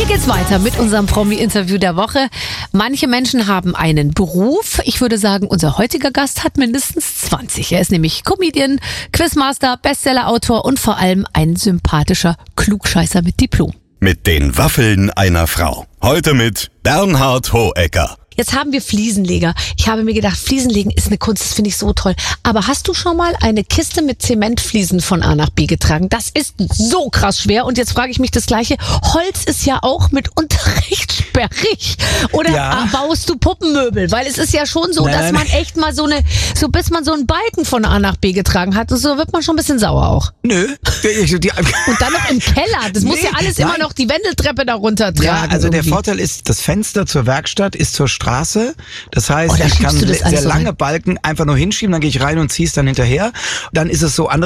geht's weiter mit unserem Promi-Interview der Woche. Manche Menschen haben einen Beruf. Ich würde sagen, unser heutiger Gast hat mindestens 20. Er ist nämlich Comedian, Quizmaster, Bestsellerautor und vor allem ein sympathischer Klugscheißer mit Diplom. Mit den Waffeln einer Frau. Heute mit Bernhard Hohecker. Jetzt haben wir Fliesenleger. Ich habe mir gedacht, Fliesenlegen ist eine Kunst, das finde ich so toll. Aber hast du schon mal eine Kiste mit Zementfliesen von A nach B getragen? Das ist so krass schwer. Und jetzt frage ich mich das Gleiche. Holz ist ja auch mitunter recht sperrig. Oder baust du Puppenmöbel? Weil es ist ja schon so, dass man echt mal bis man so einen Balken von A nach B getragen hat, so wird man schon ein bisschen sauer auch. Nö. Und dann noch im Keller. Das muss ja alles immer noch die Wendeltreppe da runtertragen. Ja, also der Vorteil ist, das Fenster zur Werkstatt ist zur Straße. Das heißt, ich kann sehr lange Balken einfach nur hinschieben, dann gehe ich rein und ziehe es dann hinterher. Dann ist es so,